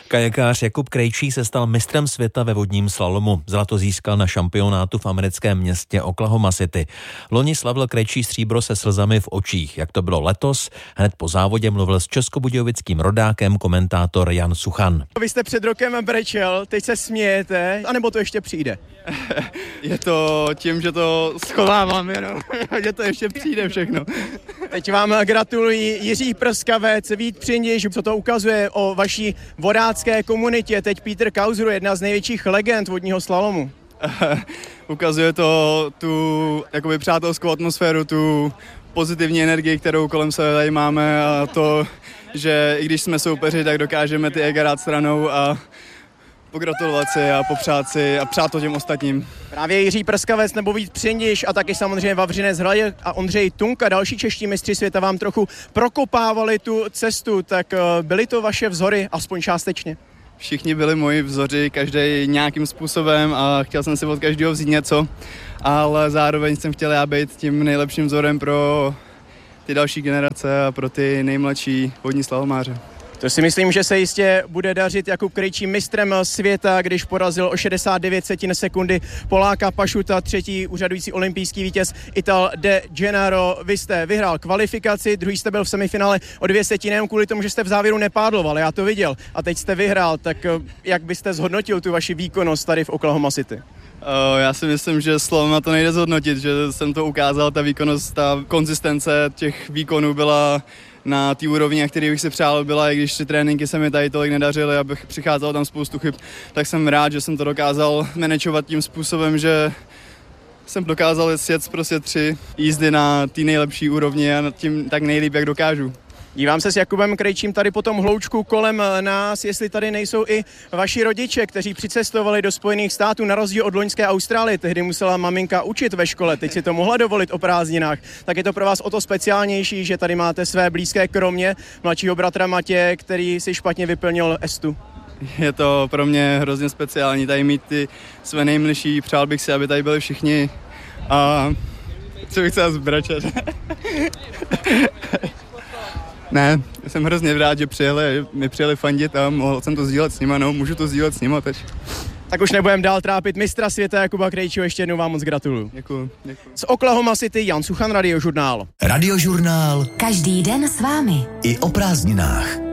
Kajakář Jakub Krejčí se stal mistrem světa ve vodním slalomu. Zlato získal na šampionátu v americkém městě Oklahoma City. Loni slavil Krejčí stříbro se slzami v očích. Jak to bylo letos? Hned po závodě mluvil s českobudějovickým rodákem komentátor Jan Suchan. Vy jste před rokem brečel, teď se smějete, anebo to ještě přijde? Je to tím, že to schovávám jenom, že to ještě přijde všechno. Teď vám gratulují Jiří Prskavec, Vít Přindiš, co to ukazuje o vaší vodácké komunitě. Teď Peter Kauser, jedna z největších legend vodního slalomu. Ukazuje to tu jakoby přátelskou atmosféru, tu pozitivní energii, kterou kolem sebe tady máme, a to, že i když jsme soupeři, tak dokážeme ty ega dát stranou a pogratulovat si a popřát si a přát to těm ostatním. Právě Jiří Prskavec nebo Vít Přindiš a taky samozřejmě Vavřinec Hradec a Ondřej Tunka, další čeští mistři světa, vám trochu prokopávali tu cestu, tak byly to vaše vzory, aspoň částečně? Všichni byli moji vzoři, každý nějakým způsobem, a chtěl jsem si od každého vzít něco, ale zároveň jsem chtěl já být tím nejlepším vzorem pro ty další generace a pro ty nejmladší vodní slalomáře. To si myslím, že se jistě bude dařit. Jakub Krejčí mistrem světa, když porazil o 69 sekundy Poláka Pašuta, třetí úřadující olympijský vítěz Ital De Gennaro. Vy jste vyhrál kvalifikaci, druhý jste byl v semifinále o 2 setiny, jenom kvůli tomu, že jste v závěru nepádloval, já to viděl. A teď jste vyhrál, tak jak byste zhodnotil tu vaši výkonnost tady v Oklahoma City? Já si myslím, že slovama to nejde zhodnotit, že jsem to ukázal, ta výkonnost, ta konzistence těch výkonů byla na té úrovni, na který bych si přál byla, i když ty tréninky se mi tady tolik nedařily, abych přicházel tam spoustu chyb, tak jsem rád, že jsem to dokázal manažovat tím způsobem, že jsem dokázal sjet prostě 3 jízdy na té nejlepší úrovni a tím tak nejlíp, jak dokážu. Dívám se s Jakubem Krejčím tady po tom hloučku kolem nás, jestli tady nejsou i vaši rodiče, kteří přicestovali do Spojených států na rozdíl od loňské Austrálie. Tehdy musela maminka učit ve škole, teď si to mohla dovolit o prázdninách. Tak je to pro vás o to speciálnější, že tady máte své blízké, kromě mladšího bratra Matěje, který si špatně vyplnil estu. Je to pro mě hrozně speciální tady mít ty své nejmilší, přál bych si, aby tady byli všichni, a co bych chtěl zbračet. Ne, jsem hrozně rád, že mi přijeli fandit a mohl jsem to sdílet s nima, no, můžu to sdílet s nima teď. Tak už nebudem dál trápit mistra světa Jakuba Krejčího, ještě jednou vám moc gratuluju. Děkuju. Z Oklahoma City Jan Suchan, Radiožurnál. Radiožurnál. Každý den s vámi. I o prázdninách.